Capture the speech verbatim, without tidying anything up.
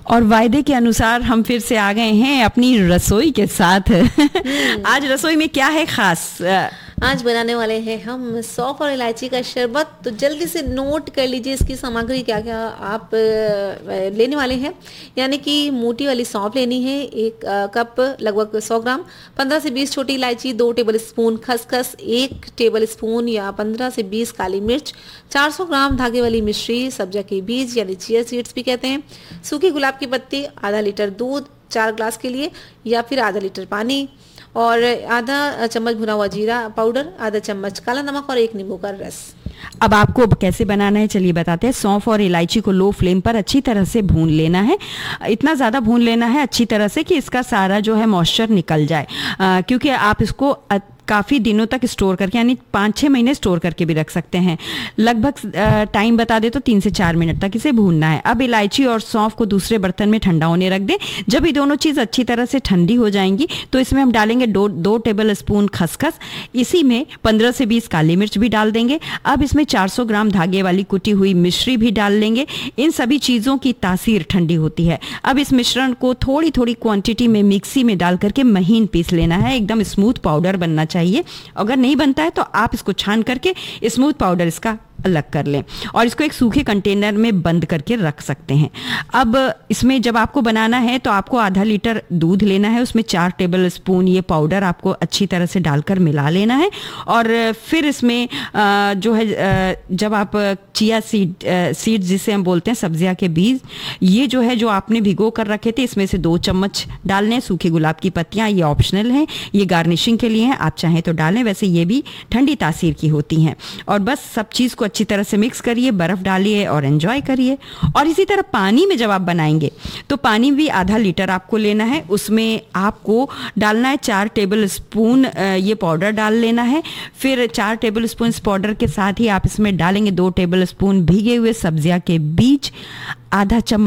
और वायदे के अनुसार हम फिर से आ गए हैं अपनी रसोई के साथ। आज रसोई में क्या है खास? आज बनाने वाले हैं हम सौंफ और इलायची का शरबत। तो जल्दी से नोट कर लीजिए इसकी सामग्री क्या क्या आप लेने वाले हैं। यानी कि मोटी वाली सौंफ लेनी है, एक कप लगभग सौ ग्राम, पंद्रह से बीस छोटी इलायची, दो टेबल स्पून खसखस, एक टेबल स्पून या पंद्रह से बीस काली मिर्च, चार सौ ग्राम धागे वाली मिश्री, सब्जा के बीज यानी चिया सीड्स भी कहते हैं, सूखी गुलाब की पत्ती, आधा लीटर दूध चार ग्लास के लिए या फिर आधा लीटर पानी, और आधा चम्मच भुना हुआ जीरा पाउडर, आधा चम्मच काला नमक और एक नींबू का रस। अब आपको कैसे बनाना है चलिए बताते हैं। सौंफ और इलायची को लो फ्लेम पर अच्छी तरह से भून लेना है। इतना ज़्यादा भून लेना है अच्छी तरह से कि इसका सारा जो है मॉइस्चर निकल जाए, आ, क्योंकि आप इसको काफ़ी दिनों तक स्टोर करके यानी पाँच छः महीने स्टोर करके भी रख सकते हैं। लगभग टाइम बता दे तो तीन से चार मिनट तक इसे भूनना है। अब इलायची और सौंफ को दूसरे बर्तन में ठंडा होने रख दें। जब ये दोनों चीज़ अच्छी तरह से ठंडी हो जाएंगी तो इसमें हम डालेंगे दो दो टेबल स्पून खसखस, इसी में पंद्रह से बीस काली मिर्च भी डाल देंगे। अब इसमें चार सौ ग्राम धागे वाली कुटी हुई मिश्री भी डाल लेंगे। इन सभी चीज़ों की तासीर ठंडी होती है। अब इस मिश्रण को थोड़ी थोड़ी क्वांटिटी में मिक्सी में डाल करके महीन पीस लेना है। एकदम स्मूथ पाउडर बनना चाहिए। अगर नहीं बनता है तो आप इसको छान करके स्मूथ पाउडर इसका अलग कर लें और इसको एक सूखे कंटेनर में बंद करके रख सकते हैं। अब इसमें जब आपको बनाना है तो आपको आधा लीटर दूध लेना है, उसमें चार टेबल स्पून ये पाउडर आपको अच्छी तरह से डालकर मिला लेना है। और फिर इसमें जो है जब आप चिया सीड सीड जिसे हम बोलते हैं सब्जियां के बीज, ये जो है जो आपने भिगो कर रखे थे इसमें से दो चम्मच डालने। सूखी गुलाब की पत्तियां ये ऑप्शनल हैं, ये गार्निशिंग के लिए हैं, आप चाहें तो डालें, वैसे ये भी ठंडी तासीर की होती हैं। और बस सब चीज़ को अच्छी तरह से मिक्स करिए, बर्फ डालिए और एंजॉय करिए। और इसी तरह पानी में जब आप बनाएंगे तो पानी भी आधा लीटर आपको लेना है। उसमें आपको डालना है चार टेबल स्पून ये पाउडर डाल लेना है। फिर चार टेबल स्पून इस पाउडर के साथ ही आप इसमें डालेंगे दो टेबल स्पून भीगे हुए सब्जियां के बीज, आधा चम्मच